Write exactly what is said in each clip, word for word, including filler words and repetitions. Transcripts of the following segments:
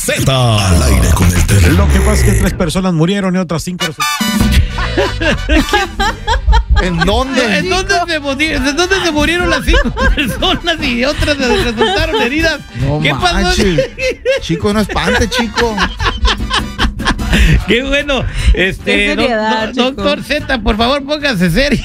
Z. Al aire con el terrible. Lo que pasa es que tres personas murieron y otras cinco. ¿En dónde? ¿En dónde se murieron, ¿de dónde se murieron las cinco personas y otras resultaron heridas? No ¿Qué manches. pasó? Chico, no espante, chico. Qué bueno. Este, Qué seriedad, do, do, doctor Z, por favor, póngase serio.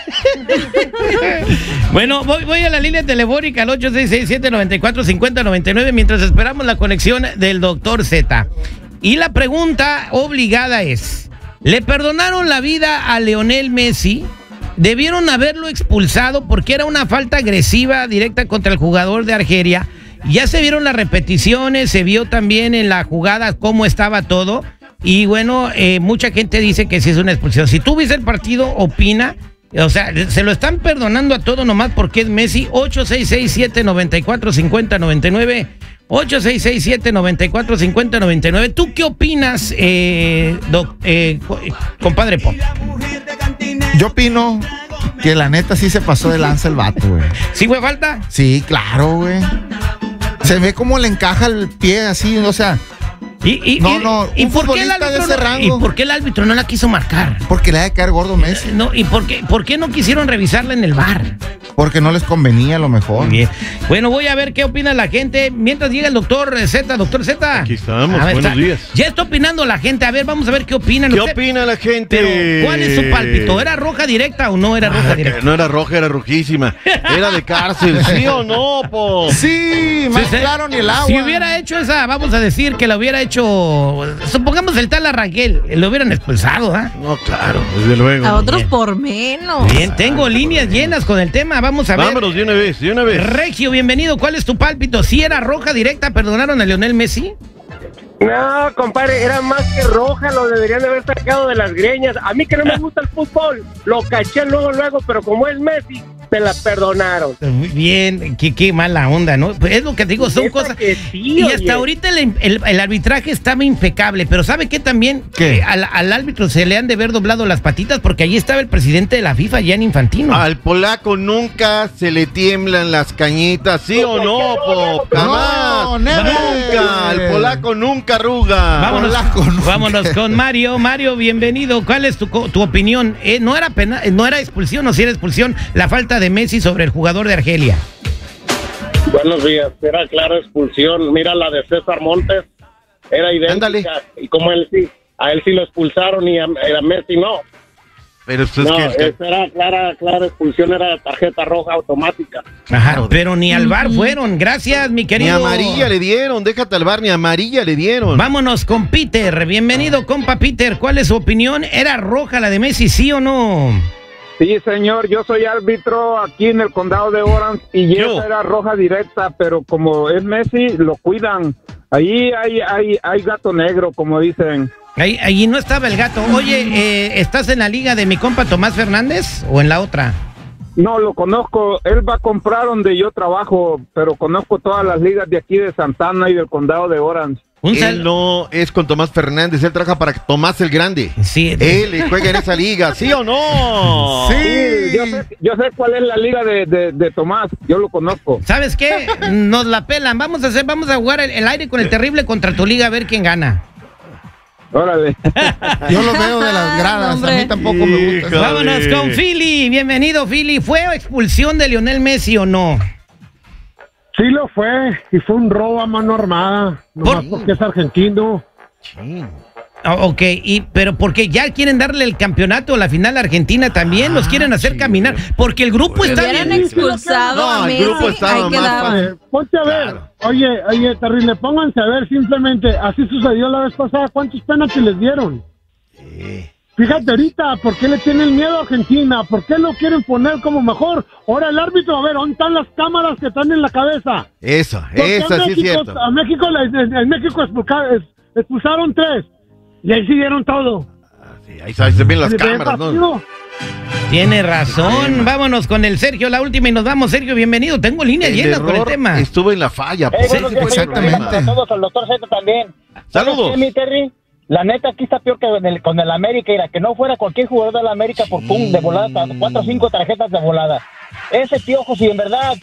Bueno, voy, voy a la línea telefónica al ocho seis seis, siete nueve cuatro, cinco cero nueve nueve mientras esperamos la conexión del doctor Z. Y la pregunta obligada es: ¿le perdonaron la vida a Lionel Messi? ¿Debieron haberlo expulsado porque era una falta agresiva directa contra el jugador de Argelia? Ya se vieron las repeticiones, se vio también en la jugada cómo estaba todo. Y bueno, eh, mucha gente dice que sí es una expulsión. Si tú viste el partido, opina. O sea, se lo están perdonando a todo nomás porque es Messi. Ocho seis seis, siete nueve cuatro, cinco cero nueve nueve ocho seis seis, siete nueve cuatro, cinco cero nueve nueve. ¿Tú qué opinas, eh, doc, eh, compadre Pop? Yo opino que la neta sí se pasó de lanza el vato, güey. ¿Sí fue falta? Sí, claro, güey. Se ve cómo le encaja el pie así, o sea. Y, y, no, y, no, ¿y un por qué el futbolista de árbitro ese no, rango. ¿Y por qué el árbitro no la quiso marcar? Porque le ha de caer gordo Messi. No, ¿y por qué, por qué no quisieron revisarla en el V A R? Porque no les convenía a lo mejor. Bien. Bueno, voy a ver qué opina la gente mientras llega el doctor Z. Doctor Z. Aquí estamos, A ver, buenos está- días. Ya está opinando la gente. A ver, vamos a ver qué opinan. ¿Qué Usted- opina la gente? Pero, ¿cuál es su pálpito? ¿Era roja directa o no era roja Ah, que directa? no era roja, era rojísima. Era de cárcel, ¿sí o no, po? Sí, más Sí, sí. claro ni el agua. Si hubiera hecho esa, vamos a decir que la hubiera hecho, supongamos el tal Arrangel, lo hubieran expulsado, ¿ah? No, claro, desde luego. A otros Bien. por menos. Bien, tengo líneas llenas con el tema, vamos a ver. Vámonos de una vez, de una vez. Regio, bienvenido, ¿cuál es tu pálpito? ¿Si era roja directa, perdonaron a Lionel Messi? No, compadre, era más que roja, lo deberían de haber sacado de las greñas. A mí que no me gusta el fútbol, lo caché luego, luego, pero como es Messi, me la perdonaron. Muy bien, qué, qué mala onda, ¿no? Pues es lo que te digo, son Neta cosas. que sí, Y hasta oye. ahorita el, el- el arbitraje estaba impecable, pero ¿sabe qué también? ¿Qué? Eh, Al, al árbitro se le han de haber doblado las patitas porque allí estaba el presidente de la FIFA, Gianni Infantino. Al polaco nunca se le tiemblan las cañitas, ¿sí o no, po? Jamás. No, never. Nunca. Al polaco nunca arruga. Vámonos, Polaco, no. vámonos con Mario. Mario, bienvenido. ¿Cuál es tu, co- tu opinión? Eh, ¿No era pena, no era expulsión o si era expulsión la falta de Messi sobre el jugador de Argelia? Buenos días, era clara expulsión. Mira la de César Montes, era idéntica. Ándale. Y como él sí, a él sí lo expulsaron y a, a Messi no. Pero pues, es No, que... esa era clara, clara expulsión, era tarjeta roja automática. Ajá, pero ni al V A R fueron. Gracias, mi Ni querido. amarilla le dieron, déjate al bar, ni amarilla le dieron. Vámonos con Peter. Bienvenido, compa Peter. ¿Cuál es su opinión? ¿Era roja la de Messi, sí o no? Sí, señor, yo soy árbitro aquí en el condado de Orange y Yo. esa era roja directa, pero como es Messi, lo cuidan. Ahí hay, hay, hay gato negro, como dicen. Ahí, allí no estaba el gato. Oye, eh, ¿estás en la liga de mi compa Tomás Fernández o en la otra? No, lo conozco, él va a comprar donde yo trabajo, pero conozco todas las ligas de aquí de Santana y del condado de Orange. Un Él sal... no es con Tomás Fernández, él trabaja para Tomás el Grande. Sí, de- Él juega en esa liga, ¿sí o no? Sí, yo sé, yo sé cuál es la liga de, de, de Tomás, yo lo conozco. ¿Sabes qué? Nos la pelan. Vamos a hacer, vamos a jugar el, el aire con el terrible contra tu liga a ver quién gana. Órale. Yo lo veo de las gradas, a Hombre. mí tampoco me gusta. Híjole. Vámonos con Philly. Bienvenido, Philly. ¿Fue expulsión de Lionel Messi o no? Sí lo fue, y fue un robo a mano armada, nomás ¿Por? porque es argentino. Ah, ok, y, pero porque ya quieren darle el campeonato a la final a Argentina también, los quieren hacer caminar, porque el grupo está Hubieran bien. expulsado No, a el Messi, grupo estaba ahí más quedaba. Eh, ponte a ver, Claro. oye, oye, terrible, pónganse a ver simplemente, así sucedió la vez pasada, ¿cuántos penaltis les dieron? Fíjate ahorita, ¿por qué le tienen miedo a Argentina? ¿Por qué lo quieren poner como mejor? Ahora el árbitro, a ver, ¿dónde están las cámaras que están en la cabeza? Eso, Porque eso a sí es México- cierto. A México, le- en, en México expulca- es- expulsaron tres, y ahí siguieron todo. Sí, ahí se ven las ¿Le ven cámaras, ¿no? partido? Tiene razón, vámonos con el Sergio, la última y nos vamos. Sergio, bienvenido, tengo líneas El llenas con el error tema. estuvo en la falla. Eh, po. buenos días, exactamente. a todos, al doctor Z también. Saludos. ¿Sabes qué, mi Terry? La neta aquí está peor que en el- con el América, era que no fuera cualquier jugador de la América por pum, de volada, cuatro o cinco tarjetas de volada. Ese Piojo, si en verdad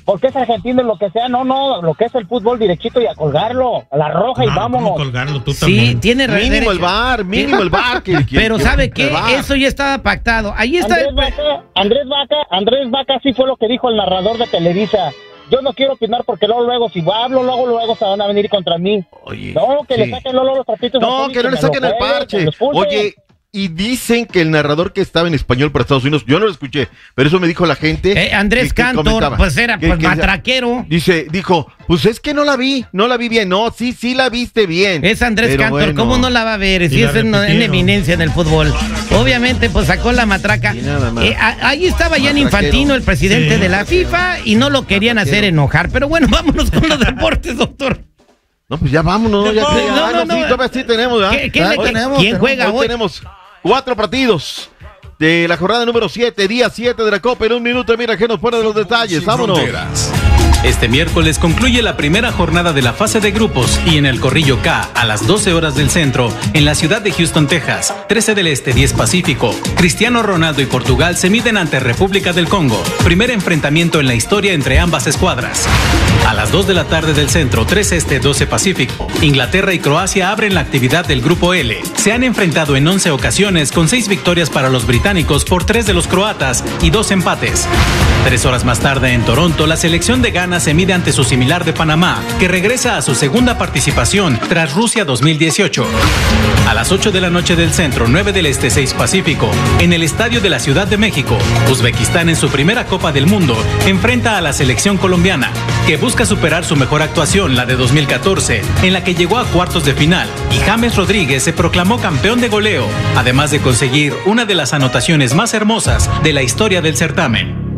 porque es argentino y lo que sea, no, no, lo que es el fútbol derechito y a colgarlo, a la roja y Ah, vámonos. colgarlo tú Sí, también. tiene re- Mínimo derecho. el bar, mínimo el bar. que- que- Pero que- ¿sabe qué? el bar. Eso ya estaba pactado. Ahí está. Andrés el- Vaca, Andrés Vaca, Andrés Vaca sí fue lo que dijo el narrador de Televisa. Yo no quiero opinar porque luego, luego, si hablo, luego, luego se van a venir contra mí. Oye, No, que sí. le saquen luego los trapitos. No, al que no Poli, le saquen me el lo jueguen, que parche. lo expulsen. Oye, y dicen que el narrador que estaba en español para Estados Unidos, yo no lo escuché, pero eso me dijo la gente. Eh, Andrés que- que Cantor, comentaba. pues era Que- pues que- matraquero. Dice, dijo, pues es que no la vi, no la vi bien. No, sí, sí la viste bien. Es Andrés Pero Cantor, bueno. ¿cómo no la va a ver? Y Si la es en, en repitieron. eminencia en el fútbol. Obviamente, pues sacó la matraca. Y nada más. Eh, a- ahí estaba Jan Matraquero. Infantino, el presidente Sí. de la FIFA, y no lo querían hacer enojar. Pero bueno, vámonos con los deportes, doctor. No, pues ya vámonos, ya, No, que- no, ah, no, no, sí, no. todavía sí tenemos, ¿verdad? ¿Qué- qué Ah, le- hoy qué- tenemos, quién tenemos- juega hoy? tenemos cuatro partidos de la jornada número siete, día siete de la Copa. En un minuto, mira que nos pone de los detalles. Sin Vámonos. fronteras. Este miércoles concluye la primera jornada de la fase de grupos y en el Corrillo K a las doce horas del centro, en la ciudad de Houston, Texas, trece del Este, diez Pacífico, Cristiano Ronaldo y Portugal se miden ante República del Congo, primer enfrentamiento en la historia entre ambas escuadras. A las dos de la tarde del centro, tres Este, doce Pacífico, Inglaterra y Croacia abren la actividad del Grupo L. Se han enfrentado en once ocasiones con seis victorias para los británicos por tres de los croatas y dos empates. Tres horas más tarde en Toronto, la selección de Ghana se mide ante su similar de Panamá, que regresa a su segunda participación tras Rusia dos mil dieciocho. A las ocho de la noche del centro, nueve del Este, seis Pacífico, en el Estadio de la Ciudad de México, Uzbekistán en su primera Copa del Mundo enfrenta a la selección colombiana, que busca superar su mejor actuación, la de dos mil catorce, en la que llegó a cuartos de final, y James Rodríguez se proclamó campeón de goleo, además de conseguir una de las anotaciones más hermosas de la historia del certamen.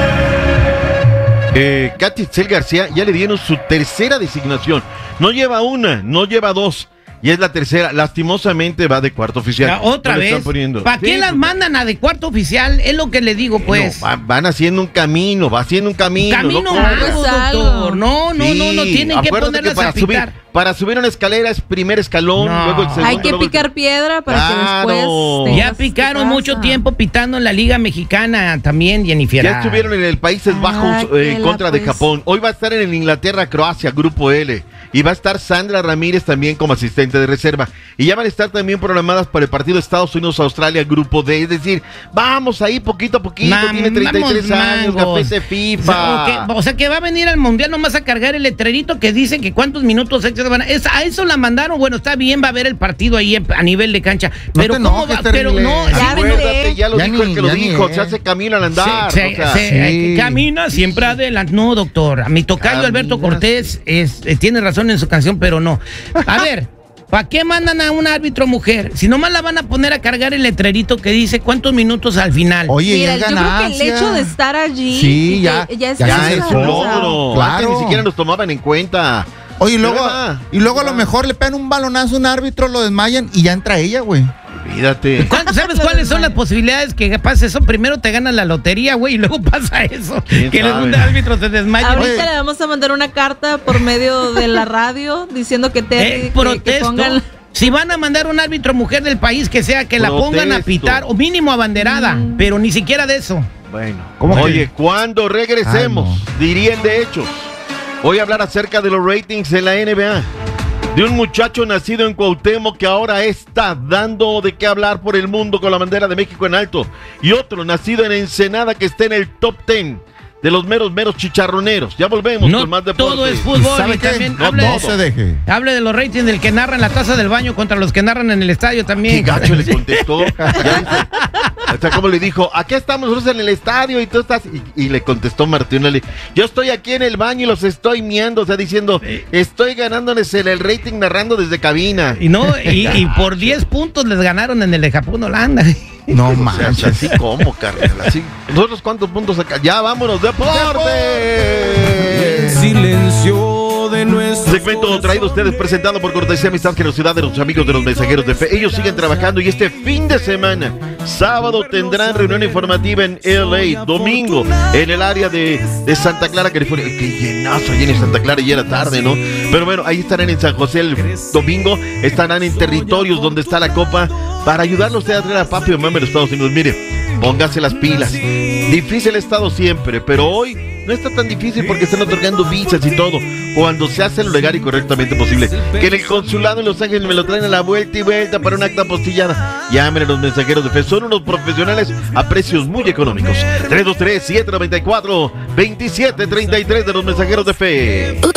Eh, Katy Itzel García ya le dieron su tercera designación. No lleva una, no lleva dos. Y es la tercera. Lastimosamente va de cuarto oficial. Ya, otra No le vez. están poniendo. ¿Para qué Sí, las pues, mandan a de cuarto oficial? Es lo que le digo, pues. no, va- van haciendo un camino, va haciendo un camino. Camino ¿no? malo, Pues algo. doctor. No, no, Sí, no, no tienen que acuérdate ponerlas para a picar. subir, para subir una escalera es primer escalón, No. luego el segundo. Hay que luego el- picar piedra para Claro. que después tengas Ya tu picaron casa. mucho tiempo pitando en la Liga Mexicana también, Jennifer. Ya estuvieron en el Países Ah, Bajos que eh, en la contra de pues. Japón. Hoy va a estar en el Inglaterra-Croacia, Grupo L. Y va a estar Sandra Ramírez también como asistente de reserva. Y ya van a estar también programadas para el partido Estados Unidos-Australia, Grupo D. Es decir, vamos ahí poquito a poquito. Mam- Tiene treinta y tres vamos, años, mangos. café de O FIFA. sea, que, o sea, que va a venir al Mundial nomás a cargar el letrerito que dicen que cuántos minutos extras van a... Es, a eso la mandaron. Bueno, está bien, va a haber el partido ahí en- a nivel de cancha. No Pero te ¿cómo enojes, va? Pero terrible. no... Ya sí, vete. Acuérdate, ya lo Ya dijo el ni- que lo ya ni dijo. es. Se hace camino al andar. Se- o sea, se- sí. camina siempre adelante. No, doctor. A mi tocayo Alberto Camina. Cortés es, eh, tiene razón en su canción, pero no. A ver, ¿para qué mandan a un árbitro mujer? Si nomás la van a poner a cargar el letrerito que dice cuántos minutos al final. Oye, Mira, ya es yo creo que el ganancia. hecho de estar allí Sí, y ya- que ya es, ya ya es es un un logro. logro. Claro. Antes ni siquiera nos tomaban en cuenta. Oye, y luego, Pero va, y luego a lo va. mejor le pegan un balonazo a un árbitro, lo desmayan y ya entra ella, güey. Olvídate. ¿Cuál- ¿Sabes cuáles son las posibilidades que pase eso? Primero te ganas la lotería, güey, y luego pasa eso. ¿Quién Que sabe? un árbitro se desmaya. Ahorita Oye. le vamos a mandar una carta por medio de la radio diciendo que te Eh, que- que, protesto. pongan Si van a mandar un árbitro mujer del país que sea, que la pongan a Protesto. pitar, o mínimo abanderada, Mm. pero ni siquiera de eso. Bueno, ¿Cómo que? oye, cuando regresemos, Ay, no. dirían de hecho, voy a hablar acerca de los ratings en la N B A. De un muchacho nacido en Cuauhtémoc que ahora está dando de qué hablar por el mundo con la bandera de México en alto. Y otro nacido en Ensenada que está en el top ten de los meros, meros chicharroneros. Ya volvemos No con más deporte. todo es fútbol. ¿Sabe Y qué? también No hable, No se deje. hable de los ratings del que narra en la taza del baño contra los que narran en el estadio Qué también. gacho le contestó. Ya dice, o sea, como le dijo, aquí estamos nosotros en el estadio y tú estás. Y, y le contestó Martinelli, yo estoy aquí en el baño y los estoy miando. O sea, diciendo, estoy ganándoles el, el rating narrando desde cabina. Y no, y, y por diez puntos les ganaron en el de Japón, Holanda. No O sea, manches. así como, carnal. Así. Nosotros, ¿cuántos puntos acá? Ya, vámonos, deporte. Silencio de nuestro Segmento traído a ustedes, presentado por cortesía Amistad Generosidad de los amigos de los mensajeros de fe. Ellos siguen trabajando y este fin de semana, sábado, tendrán reunión informativa en L A. Domingo, en el área de, de Santa Clara, California. Qué llenazo allí en Santa Clara y era tarde, ¿no? Pero bueno, ahí estarán en San José el domingo. Estarán en territorios donde está la copa para ayudarlos a ustedes a traer a papi o mami a los Estados Unidos. Mire, póngase las pilas. Difícil ha estado siempre, pero hoy no está tan difícil porque están otorgando visas y todo. Cuando se hace lo legal y correctamente posible. Que en el consulado en Los Ángeles me lo traen a la vuelta y vuelta para un acta apostillada. Llamen a los mensajeros de fe. Son unos profesionales a precios muy económicos. tres dos tres, siete nueve cuatro, dos siete tres tres de los mensajeros de fe.